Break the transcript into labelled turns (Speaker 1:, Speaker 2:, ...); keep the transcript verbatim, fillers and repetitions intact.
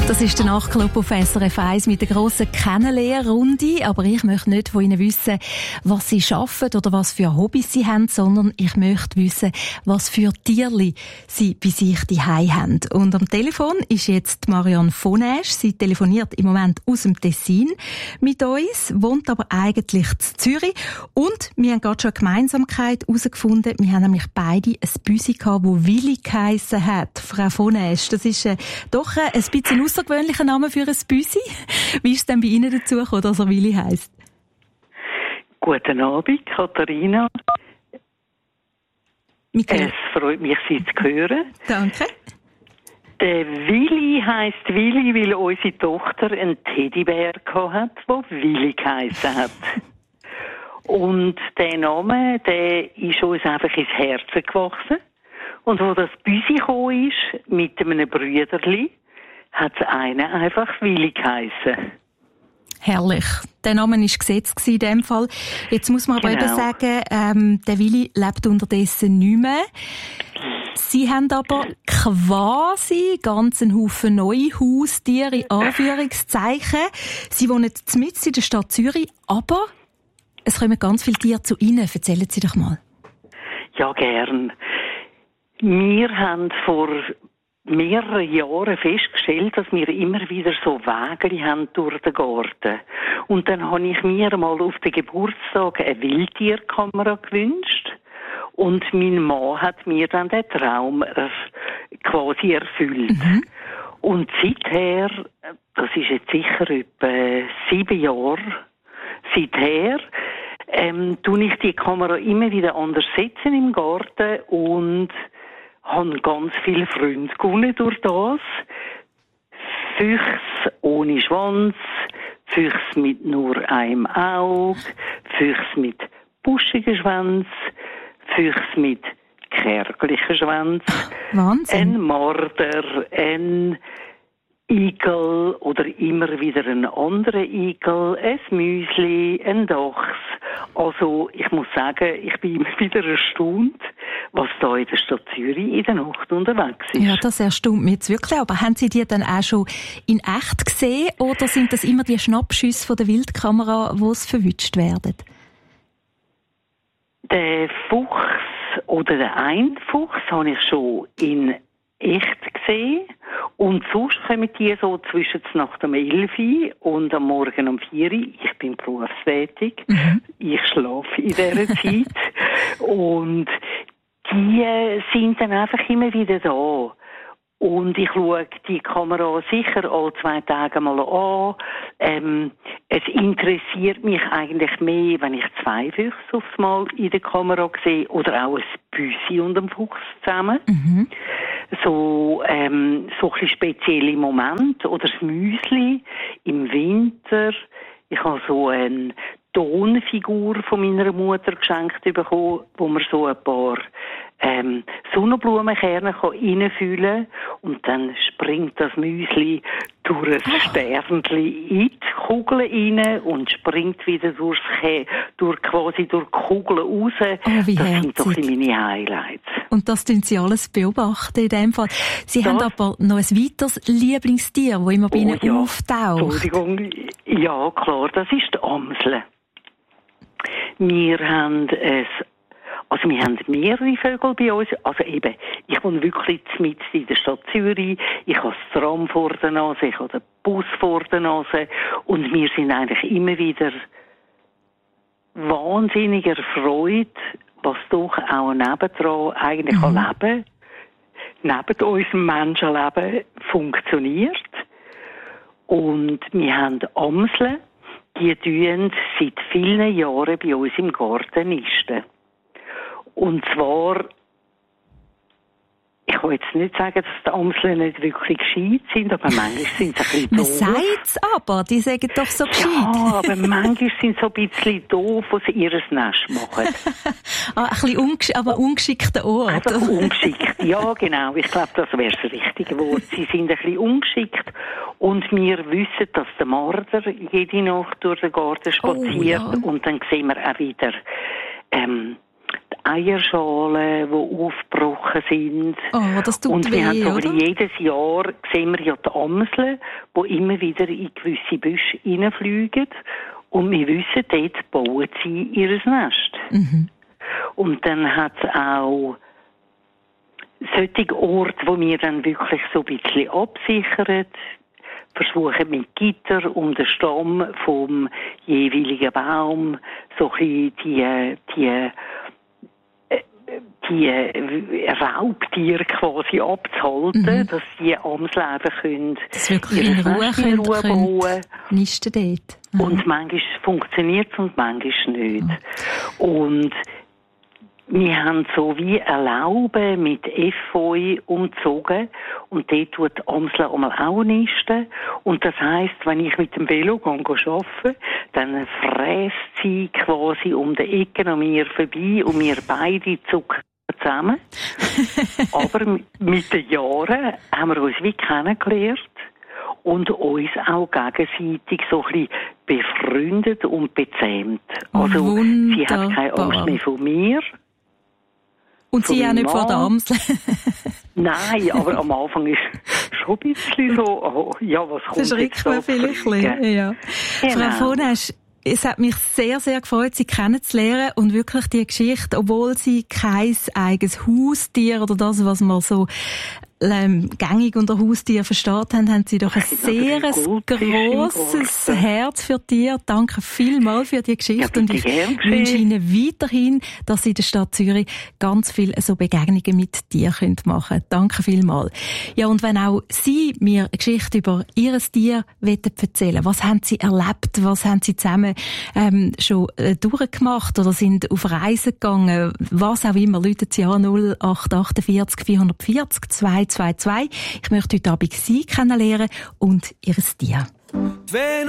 Speaker 1: Das ist der Nachtclub auf S R F eins mit der grossen Kennenlernrunde. Aber ich möchte nicht von Ihnen wissen, was Sie arbeiten oder was für Hobbys Sie haben, sondern ich möchte wissen, was für Tierli Sie bei sich daheim haben. Und am Telefon ist jetzt Marianne von Aesch. Sie telefoniert im Moment aus dem Tessin mit uns, wohnt aber eigentlich in Zürich. Und wir haben gerade schon eine Gemeinsamkeit herausgefunden. Wir haben nämlich beide ein Büsi gehabt, das Willi geheissen hat. Frau von Aesch, das ist äh, doch äh, ein bisschen außergewöhnlicher Name für ein Büsi. Wie ist es denn bei Ihnen dazu gekommen, dass er Willi heisst?
Speaker 2: Guten Abend, Katharina. Es freut mich, Sie zu hören.
Speaker 1: Danke.
Speaker 2: Der Willi heisst Willi, weil unsere Tochter einen Teddybär hatte, der Willi geheissen hat. Und der Name, der ist uns einfach ins Herzen gewachsen. Und wo das Büsi gekommen ist, mit einem Brüderli, hat es einen einfach Willi geheissen.
Speaker 1: Herrlich. Der Name war gesetzt in dem Fall. Jetzt muss man aber
Speaker 2: Genau.
Speaker 1: eben sagen, ähm, der Willi lebt unterdessen nicht mehr. Sie haben aber quasi ganz einen Haufen neue Haustiere, in Anführungszeichen. Sie wohnen mitten in der Stadt Zürich, aber es kommen ganz viele Tiere zu Ihnen. Erzählen Sie doch mal.
Speaker 2: Ja, gern. Wir haben vor mehreren Jahren festgestellt, dass wir immer wieder so Wege haben durch den Garten. Und dann habe ich mir mal auf den Geburtstag eine Wildtierkamera gewünscht. Und mein Mann hat mir dann den Traum er, quasi erfüllt. Mhm. Und seither, das ist jetzt sicher etwa sieben Jahre, seither ähm, tue ich die Kamera immer wieder anders setzen im Garten und habe ganz viele Freunde gewonnen durch das. Füchse ohne Schwanz, Füchse mit nur einem Auge, Füchse mit buschigen Schwanz, Füchse mit kärglichen Schwanz,
Speaker 1: Wahnsinn.
Speaker 2: ein Marder, ein Igel oder immer wieder ein anderer Igel, ein Müsli, ein Dachs. Also ich muss sagen, ich bin immer wieder erstaunt, was da in der Stadt Zürich in der Nacht unterwegs ist.
Speaker 1: Ja, das erstaunt mich jetzt wirklich. Aber haben Sie die dann auch schon in echt gesehen oder sind das immer die Schnappschüsse von der Wildkamera, wo es verwünscht werden?
Speaker 2: Der Fuchs oder der Einfuchs habe ich schon in echt gesehen. Und sonst kommen die so zwischen der Nacht um elf Uhr und am Morgen um vier Uhr. Ich bin berufstätig. Mhm. Ich schlafe in dieser Zeit. Und die sind dann einfach immer wieder da. Und ich schaue die Kamera sicher alle zwei Tage mal an. Ähm, es interessiert mich eigentlich mehr, wenn ich zwei Füchse aufs Mal in der Kamera sehe oder auch ein Büsi und ein Fuchs zusammen. Mhm. So, ähm, so ein bisschen spezielle Momente. Oder das Müsli im Winter. Ich habe so eine Tonfigur von meiner Mutter geschenkt bekommen, wo man so ein paar ähm, Sonnenblumenkerne reinfüllen kann. Und dann springt das Müsli durch ein Sternchen in die Kugel rein und springt wieder durchs Ke- durch, quasi durch die Kugel raus.
Speaker 1: Oh, wie
Speaker 2: das
Speaker 1: herzig.
Speaker 2: sind doch meine Highlights.
Speaker 1: Und das tun Sie alles beobachten in dem Fall. Sie das, haben aber noch ein weiteres Lieblingstier, das immer bei
Speaker 2: oh,
Speaker 1: Ihnen
Speaker 2: ja.
Speaker 1: auftaucht.
Speaker 2: Entschuldigung. Ja, klar, das ist die Amsel. Wir haben es, also wir haben mehrere Vögel bei uns. Also eben, ich wohne wirklich mitten in der Stadt Zürich. Ich habe das Tram vor der Nase, ich habe den Bus vor der Nase. Und wir sind eigentlich immer wieder wahnsinnig erfreut, was doch auch nebendran eigentlich mhm. an Leben, neben unserem Menschenleben funktioniert. Und wir haben Amseln, die tun seit vielen Jahren bei uns im Garten nisten. Und zwar, ich will jetzt nicht sagen, dass die Amseln nicht wirklich gescheit sind, aber manchmal sind sie ein bisschen doof.
Speaker 1: Man sagt es aber, die sagen doch so gescheit.
Speaker 2: Ja, aber manchmal sind sie so ein bisschen doof, wo sie ihr Nest machen.
Speaker 1: ah, ein bisschen ungesch- aber ungeschickter Ort.
Speaker 2: Einfach ungeschickt, ja genau. Ich glaube, das wäre das richtige Wort. Sie sind ein bisschen ungeschickt. Und wir wissen, dass der Marder jede Nacht durch den Garten spaziert.
Speaker 1: Oh, ja.
Speaker 2: Und dann sehen wir auch wieder ähm, die Eierschalen, die aufgebrochen sind.
Speaker 1: Oh, das tut
Speaker 2: Und wir
Speaker 1: weh,
Speaker 2: haben so
Speaker 1: oder?
Speaker 2: jedes Jahr sehen wir ja die Amseln, die immer wieder in gewisse Büsche reinfliegen. Und wir wissen, dort bauen sie ihr Nest.
Speaker 1: Mhm.
Speaker 2: Und dann hat es auch solche Orte, wo wir dann wirklich so ein bisschen absichern, versuchen mit Gitter um den Stamm vom jeweiligen Baum so ein bisschen die, die, die Raubtiere quasi abzuhalten, mhm. dass die Amseln können
Speaker 1: das wirklich in Ruhe,
Speaker 2: in Ruhe
Speaker 1: können,
Speaker 2: bauen.
Speaker 1: Nisten dort. Mhm.
Speaker 2: Und manchmal funktioniert es und manchmal nicht. Mhm. Und wir haben so wie Erlaube mit Efeu umzogen und dort tut die Amsel einmal auch nisten. Und das heisst, wenn ich mit dem Velo arbeite, dann fräst sie quasi um die Ecken an mir vorbei und wir beide zucken zusammen. Aber mit den Jahren haben wir uns wie kennengelernt und uns auch gegenseitig so ein bisschen befreundet und bezähmt. Also
Speaker 1: Wunderbar.
Speaker 2: Sie hat keine Angst mehr von mir.
Speaker 1: Und Sie auch nicht vor der Amsel?
Speaker 2: Nein, aber am Anfang ist schon ein bisschen so, oh, ja, was kommt
Speaker 1: das
Speaker 2: jetzt da?
Speaker 1: Das vielleicht ein bisschen, ja. Genau. Frau von Esch, es hat mich sehr, sehr gefreut, Sie kennenzulernen und wirklich die Geschichte, obwohl Sie kein eigenes Haustier oder das, was man so ähm, gängig unter Haustier versteht haben, haben Sie doch ein sehr grosses Herz für Tiere. Danke vielmals für die Geschichte ja, und ich wünsche Ihnen weiterhin, dass Sie in der Stadt Zürich ganz viele so Begegnungen mit Tieren machen können. Danke vielmals. Ja, und wenn auch Sie mir eine Geschichte über Ihr Tier erzählen wollen, was haben Sie erlebt, was haben Sie zusammen ähm, schon äh, durchgemacht oder sind auf Reisen gegangen, was auch immer, läutet Sie an null acht achtundvierzig vierhundertvierzig zwei zwei zwei. Ich möchte heute Abend Sie kennenlernen und Ihr Tier.